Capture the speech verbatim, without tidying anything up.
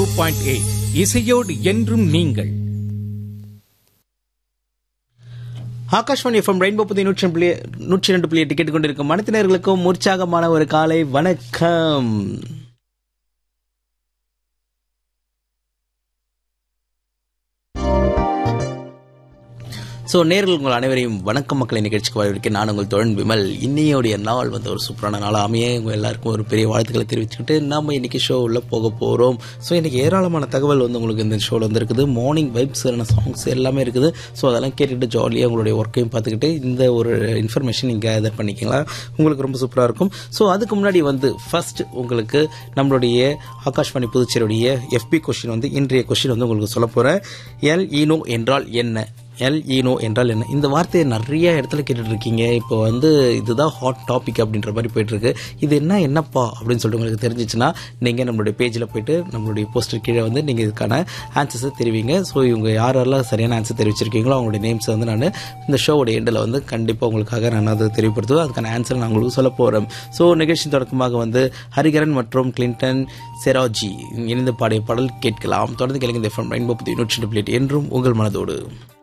Point eight இசையோடு என்றும் நீங்கள். ஆகாஷ்வாணி எஃப்எம் ரெயின்போ புதிய நூற்றி புள்ளி நூற்றி ரெண்டு புள்ளி எட்டு கேட்டுக்கொண்டிருக்கும் மனிதர்களுக்கும் உற்சாகமான ஒரு காலை வணக்கம். ஸோ நேர்கள் உங்கள் அனைவரையும் வணக்கம் மக்களை நிகழ்ச்சிக்கு வரவிருக்கேன். நான் உங்கள் தோழன் விமல். இன்னையோடைய நாள் வந்து ஒரு சூப்பரான நாள் அமைய உங்கள் எல்லாருக்கும் ஒரு பெரிய வாழ்த்துக்களை தெரிவிச்சுக்கிட்டு நம்ம இன்றைக்கி ஷோவில் போக போகிறோம். ஸோ இன்றைக்கி ஏராளமான தகவல் வந்து உங்களுக்கு இந்த ஷோவில் வந்து இருக்குது. மார்னிங் வைப்ஸான சாங்ஸ் எல்லாமே இருக்குது. ஸோ அதெல்லாம் கேட்டுக்கிட்டு ஜாலியாக உங்களுடைய ஒர்க்கையும் பார்த்துக்கிட்டு இந்த ஒரு இன்ஃபர்மேஷன் நீங்கள் கேதர் பண்ணிக்கலாம். உங்களுக்கு ரொம்ப சூப்பராக இருக்கும். ஸோ அதுக்கு முன்னாடி வந்து ஃபர்ஸ்ட் உங்களுக்கு நம்மளுடைய ஆகாஷ்வாணி புதுச்சேரியுடைய எஃபி கொஸ்டின் வந்து இன்றைய கொஸ்டின் வந்து உங்களுக்கு சொல்ல போகிறேன். எல் ஈனோ என்றால் என்ன? எல் ஈனோ என்றால் என்ன? இந்த வார்த்தையை நிறைய இடத்துல கேட்டுட்டு இருக்கீங்க. இப்போ வந்து இதுதான் ஹாட் டாபிக் அப்படின்ற மாதிரி போயிட்டுருக்கு. இது என்ன என்னப்பா அப்படின்னு சொல்லிட்டு உங்களுக்கு தெரிஞ்சிச்சுன்னா நீங்கள் நம்மளுடைய பேஜில் போயிட்டு நம்மளுடைய போஸ்டர் கீழே வந்து நீங்கள் இதுக்கான ஆன்சர்ஸை தெரிவிங்க. ஸோ இவங்க யாரெல்லாம் சரியான ஆன்சர் தெரிவிச்சிருக்கீங்களோ அவங்களுடைய நேம்ஸை வந்து நான் இந்த ஷோவோட எண்டில் வந்து கண்டிப்பாக உங்களுக்காக நான் அதை தெரியப்படுத்துவேன். அதுக்கான ஆன்சர் நான் உங்களுக்கு சொல்ல போகிறேன். ஸோ நிகழ்ச்சி தொடக்கமாக வந்து ஹரிகரன் மற்றும் கிளின்டன் செராஜி இணைந்து பாடிய பாடல் கேட்கலாம். தொடர்ந்து கேளுங்க. இந்த எஃப்எம் ரெயின்போ புதிய நூற்றி ரெண்டு புள்ளி எட்டு என்றும் உங்கள் மனதோடு.